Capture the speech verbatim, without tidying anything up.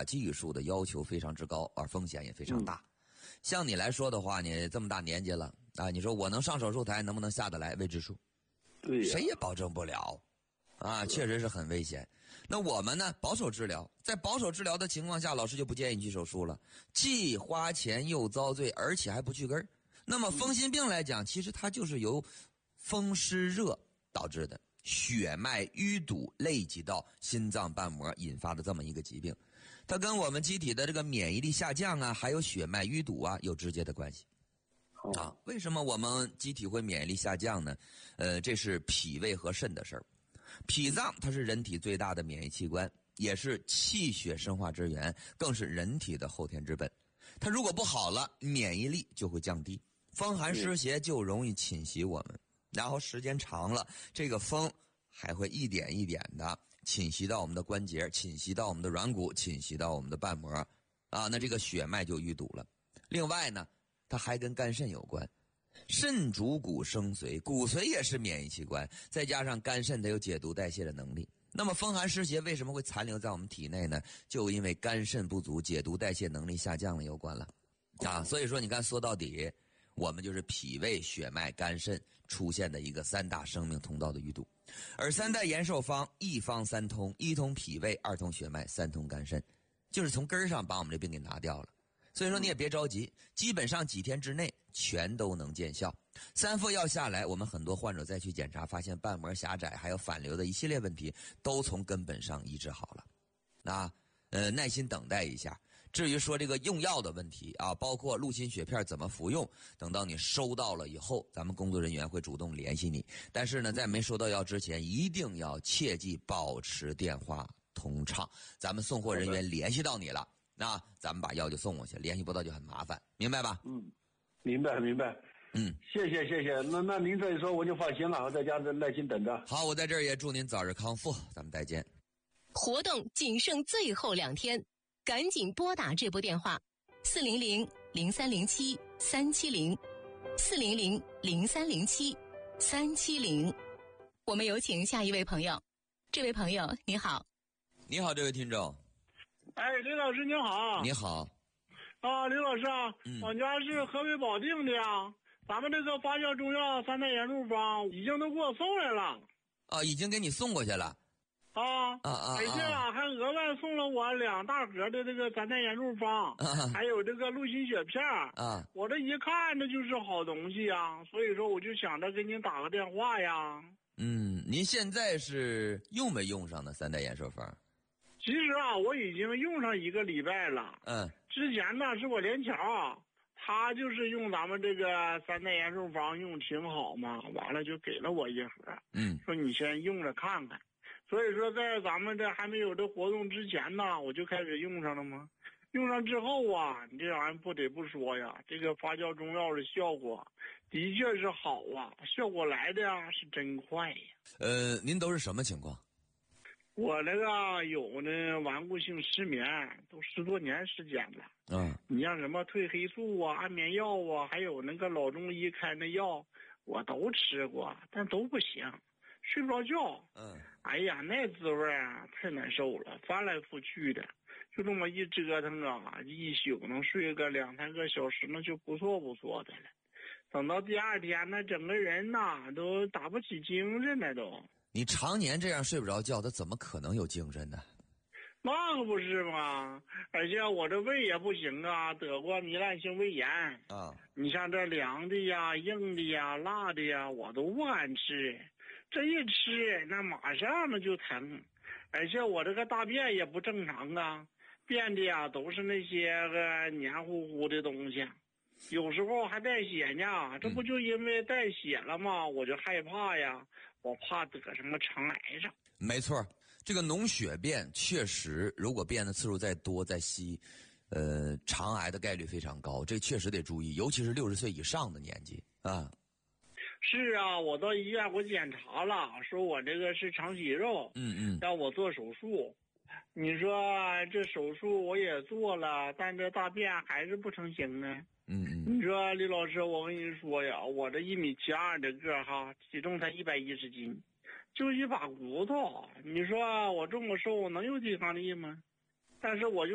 技术的要求非常之高，而风险也非常大。嗯、像你来说的话，你这么大年纪了啊，你说我能上手术台，能不能下得来？未知数， 对、啊， 谁也保证不了。啊，确实是很危险。那我们呢？保守治疗，在保守治疗的情况下，老师就不建议你去手术了，既花钱又遭罪，而且还不去根儿。那么风湿病来讲，其实它就是由风湿热导致的，血脉淤堵累积到心脏瓣膜引发的这么一个疾病，它跟我们机体的这个免疫力下降啊，还有血脉淤堵啊有直接的关系。啊，为什么我们机体会免疫力下降呢？呃，这是脾胃和肾的事儿。脾脏它是人体最大的免疫器官，也是气血生化之源，更是人体的后天之本。它如果不好了，免疫力就会降低，风寒湿邪就容易侵袭我们，然后时间长了，这个风还会一点一点的侵袭到我们的关节，侵袭到我们的软骨，侵袭到我们的瓣膜啊，那这个血脉就淤堵了。另外呢，它还跟肝肾有关。肾主骨生髓，骨髓也是免疫器官，再加上肝肾它有解毒代谢的能力。那么风寒湿邪为什么会残留在我们体内呢？就因为肝肾不足，解毒代谢能力下降了有关了啊。所以说你看，说到底我们就是脾胃血脉肝肾出现的一个三大生命通道的淤堵。而三代延寿方一方三通，一通脾胃，二通血脉，三通肝肾，就是从根儿上把我们这病给拿掉了。所以说你也别着急，基本上几天之内全都能见效。三副药下来，我们很多患者再去检查，发现瓣膜狭窄还有反流的一系列问题都从根本上医治好了。啊，呃，耐心等待一下。至于说这个用药的问题啊，包括鹿心血片怎么服用，等到你收到了以后，咱们工作人员会主动联系你。但是呢，在没收到药之前，一定要切记保持电话通畅，咱们送货人员联系到你了。那咱们把药就送过去，联系不到就很麻烦，明白吧？ 嗯，明白明白。 嗯， 谢谢谢谢。那那您这一说我就放心了，我在家耐心等着。 好，我在这儿也祝您早日康复，咱们再见。 活动仅剩最后两天，赶紧拨打这部电话：四零零零三零七三七零，四零零零三零七三七零。我们有请下一位朋友。这位朋友你好。 你好，这位听众。 哎，李老师您好。 你好。 啊，李老师啊， 嗯、 我家是河北保定的呀。咱们这个发酵中药三代延寿方已经都给我送来了。 啊，已经给你送过去了。 啊啊啊！ 而且啊，还额外送了我两大盒的这个三代延寿方， 啊、 还有这个鹿心血片啊。 我这一看这就是好东西呀，所以说我就想着给您打个电话呀。 嗯，您现在是用没用上呢三代延寿方？ 其实啊，我已经用上一个礼拜了。 嗯。 之前呢是我连桥，他就是用咱们这个三代延寿方用挺好嘛，完了就给了我一盒。 嗯。 说你先用着看看。所以说在咱们这还没有这活动之前呢，我就开始用上了嘛。用上之后啊，你这玩意儿不得不说呀，这个发酵中药的效果的确是好啊，效果来的呀是真快呀。 呃，您都是什么情况？ 我那个有呢顽固性失眠，都十多年时间了。 嗯， 你像什么褪黑素啊、安眠药啊，还有那个老中医开那药，我都吃过，但都不行，睡不着觉。 嗯， 哎呀，那滋味啊太难受了，翻来覆去的，就这么一折腾啊，一宿能睡个两三个小时，那就不错不错的了。等到第二天呢，整个人呐都打不起精神了都。 你常年这样睡不着觉，他怎么可能有精神呢？ 那可不是嘛！而且我这胃也不行啊，得过糜烂性胃炎啊。 你像这凉的呀、硬的呀、辣的呀，我都不敢吃。这一吃，那马上那就疼。而且我这个大便也不正常啊，便的呀都是那些个黏糊糊的东西。有时候还带血呢，这不就因为带血了吗？我就害怕呀，我怕得什么肠癌上。 没错，这个脓血便确实，如果变的次数再多再稀，呃，肠癌的概率非常高，这确实得注意，尤其是六十岁以上的年纪啊。 是啊，我到医院我检查了，说我这个是肠息肉， 嗯嗯， 让我做手术。你说这手术我也做了，但这大便还是不成形呢。 嗯嗯， 你说李老师，我跟你说呀，我这一米七二的个哈，体重才一百一十斤，就一把骨头。你说我这么瘦能有抵抗力吗？但是我就